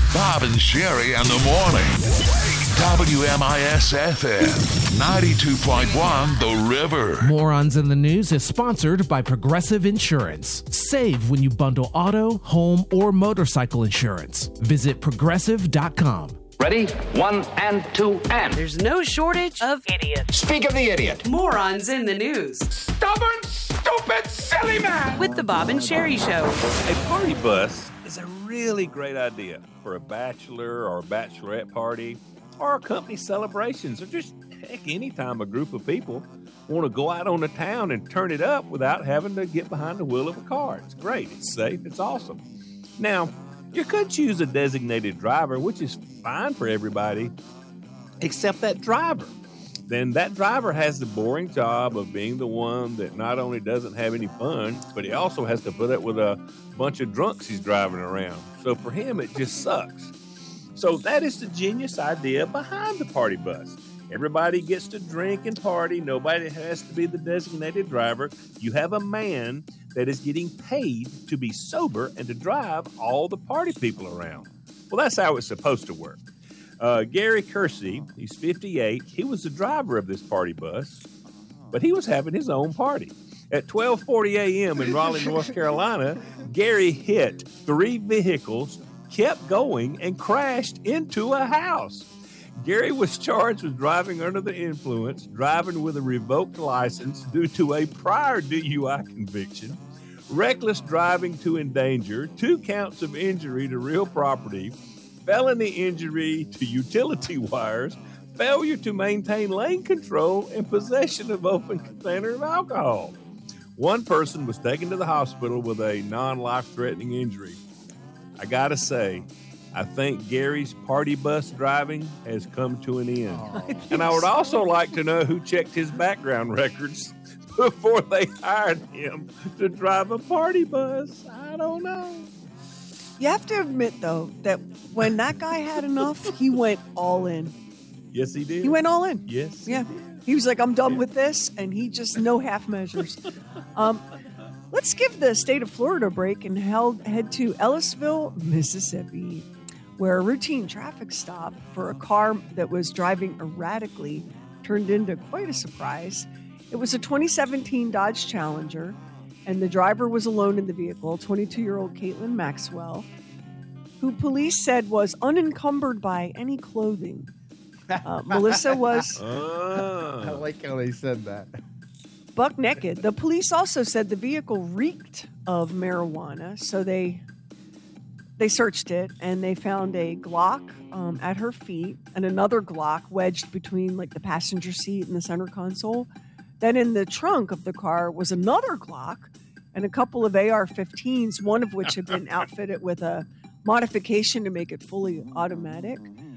Bob and Sherry in the morning. WMIS-FM, 92.1 The River. Morons in the News is sponsored by Progressive Insurance. Save when you bundle auto, home, or motorcycle insurance. Visit progressive.com. Ready? 1 and 2 and. There's no shortage of idiots. Speak of the idiot. Morons in the News. Stubborn, stupid, silly man. With the Bob and Sherry Show. A party bus is a really great idea for a bachelor or bachelorette party or company celebrations or just, heck, anytime a group of people want to go out on the town and turn it up without having to get behind the wheel of a car. It's great. It's safe. It's awesome. Now, you could choose a designated driver, which is fine for everybody, except that driver. Then that driver has the boring job of being the one that not only doesn't have any fun, but he also has to put up with a bunch of drunks he's driving around. So for him, it just sucks. So that is the genius idea behind the party bus. Everybody gets to drink and party. Nobody has to be the designated driver. You have a man that is getting paid to be sober and to drive all the party people around. Well, that's how it's supposed to work. Gary Kersey, he's 58. He was the driver of this party bus, but he was having his own party. At 12:40 a.m. in Raleigh, North Carolina, Gary hit 3 vehicles, kept going, and crashed into a house. Gary was charged with driving under the influence, driving with a revoked license due to a prior DUI conviction, reckless driving to endanger, 2 counts of injury to real property, felony injury to utility wires, failure to maintain lane control, and possession of open container of alcohol. One person was taken to the hospital with a non-life-threatening injury. I gotta say, I think Gary's party bus driving has come to an end. And I would also like to know who checked his background records before they hired him to drive a party bus. I don't know. You have to admit, though, that when that guy had enough, he went all in. Yes, he did. He went all in. Yes. Yeah. He was like, I'm done with this, and he just no half measures. Let's give the state of Florida a break and head to Ellisville, Mississippi, where a routine traffic stop for a car that was driving erratically turned into quite a surprise. It was a 2017 Dodge Challenger, and the driver was alone in the vehicle, 22-year-old Caitlin Maxwell, who police said was unencumbered by any clothing. Melissa was... I like how they said that. Buck naked. The police also said the vehicle reeked of marijuana, so they searched it, and they found a Glock at her feet and another Glock wedged between like the passenger seat and the center console. Then in the trunk of the car was another Glock and a couple of AR-15s, one of which had been outfitted with a modification to make it fully automatic.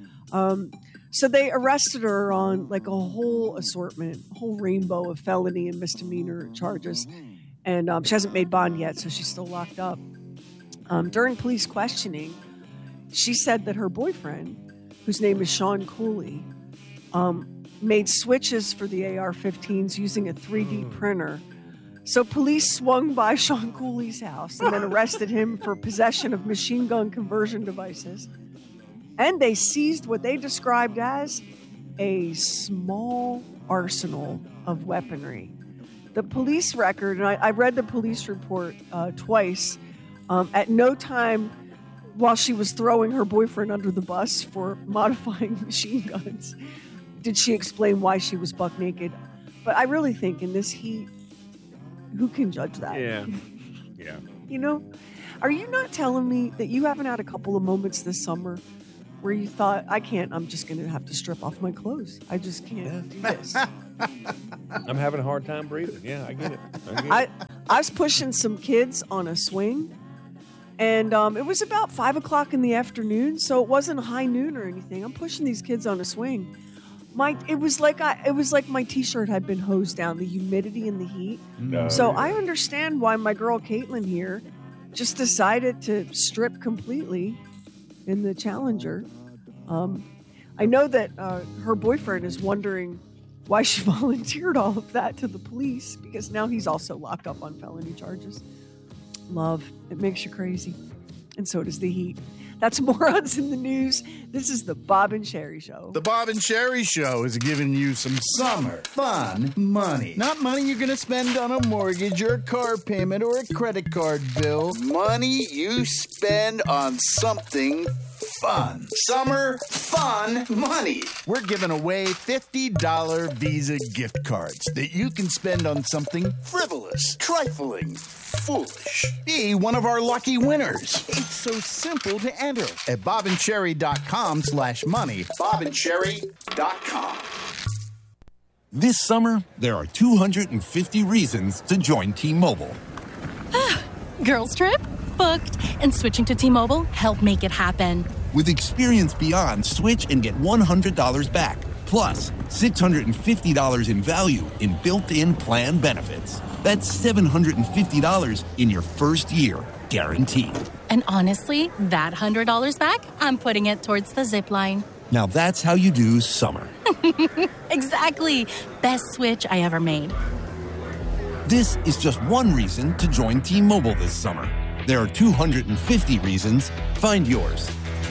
So they arrested her on like a whole assortment, a whole rainbow of felony and misdemeanor charges. And she hasn't made bond yet, so she's still locked up. During police questioning, she said that her boyfriend, whose name is Sean Cooley, made switches for the AR-15s using a 3D printer. So police swung by Sean Cooley's house and then arrested him for possession of machine gun conversion devices. And they seized what they described as a small arsenal of weaponry. The police record, and I read the police report twice, at no time while she was throwing her boyfriend under the bus for modifying machine guns did she explain why she was buck naked. But I really think in this heat, who can judge that? Yeah. You know, are you not telling me that you haven't had a couple of moments this summer where you thought, I'm just going to have to strip off my clothes. I just can't do this. I'm having a hard time breathing. Yeah, I get it. I was pushing some kids on a swing, and it was about 5 o'clock in the afternoon, so it wasn't high noon or anything. I'm pushing these kids on a swing. It was like my T-shirt had been hosed down, the humidity and the heat. No. So I understand why my girl Caitlin here just decided to strip completely in the Challenger. I know that her boyfriend is wondering why she volunteered all of that to the police, because now he's also locked up on felony charges. Love, it makes you crazy. and so does the heat. That's Morons in the News. This is the Bob and Sherry Show. The Bob and Sherry Show is giving you some summer fun money. Not money you're going to spend on a mortgage or a car payment or a credit card bill. Money you spend on something fun. Summer fun money. We're giving away $50 Visa gift cards that you can spend on something frivolous, trifling, foolish. Be one of our lucky winners. It's so simple to enter at bobandcherry.com/money. bobandcherry.com. This summer, there are 250 reasons to join T-Mobile. Girls trip? Booked. And switching to T-Mobile helped make it happen. With Experience Beyond, switch and get $100 back. Plus, $650 in value in built-in plan benefits. That's $750 in your first year, guaranteed. And honestly, that $100 back, I'm putting it towards the zip line. Now that's how you do summer. Exactly. Best switch I ever made. This is just one reason to join T-Mobile this summer. There are 250 reasons. Find yours.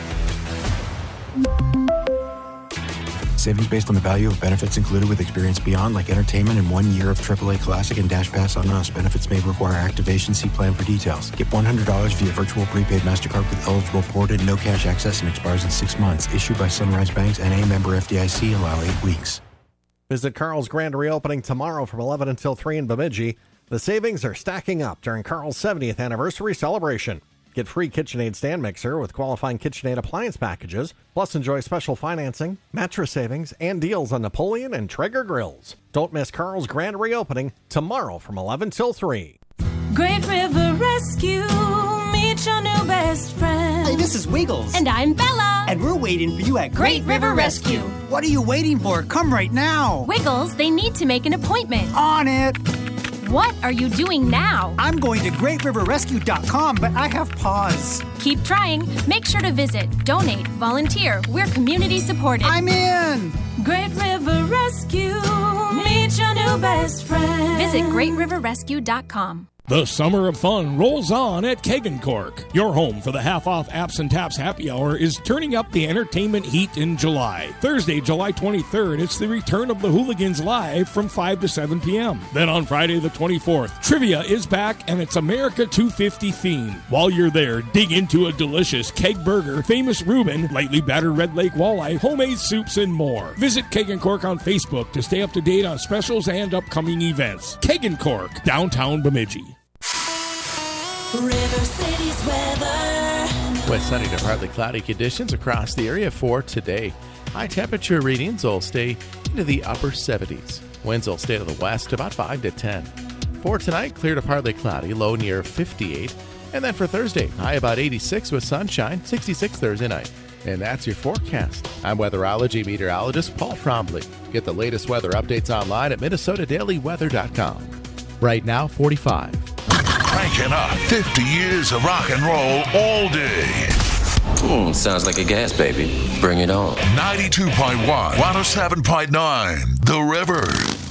Savings based on the value of benefits included with Experience Beyond, like entertainment and 1 year of AAA Classic and Dash Pass on us. Benefits may require activation. See plan for details. Get $100 via virtual prepaid MasterCard with eligible ported, no cash access, and expires in 6 months. Issued by Sunrise Banks, N.A. member FDIC. Allow 8 weeks. Visit Carl's grand reopening tomorrow from 11 until 3 in Bemidji. The savings are stacking up during Carl's 70th anniversary celebration. Get free KitchenAid stand mixer with qualifying KitchenAid appliance packages. Plus, enjoy special financing, mattress savings, and deals on Napoleon and Traeger grills. Don't miss Carl's grand reopening tomorrow from 11 till 3. Great River Rescue, meet your new best friend. Hey, this is Wiggles. And I'm Bella. And we're waiting for you at Great River Rescue. What are you waiting for? Come right now. Wiggles, they need to make an appointment. On it. What are you doing now? I'm going to GreatRiverRescue.com, but I have pause. Keep trying. Make sure to visit, donate, volunteer. We're community supported. I'm in. Great River Rescue, meet your new best friend. Visit GreatRiverRescue.com. The summer of fun rolls on at Keg and Cork. Your home for the half-off Apps and Taps happy hour is turning up the entertainment heat in July. Thursday, July 23rd, it's the return of the Hooligans Live from 5 to 7 p.m. Then on Friday the 24th, Trivia is back and it's America 250 theme. While you're there, dig into a delicious keg burger, famous Reuben, lightly battered Red Lake walleye, homemade soups, and more. Visit Keg and Cork on Facebook to stay up to date on specials and upcoming events. Keg and Cork, downtown Bemidji. River City's weather. West sunny to partly cloudy conditions across the area for today. High temperature readings will stay into the upper 70s. Winds will stay to the west about 5 to 10. For tonight, clear to partly cloudy, low near 58. And then for Thursday, high about 86 with sunshine, 66 Thursday night. And that's your forecast. I'm weatherology meteorologist Paul Trombley. Get the latest weather updates online at MinnesotaDailyWeather.com. Right now, 45. Cranking up 50 years of rock and roll all day. Sounds like a gas baby. Bring it on. 92.1, 107.9, The River.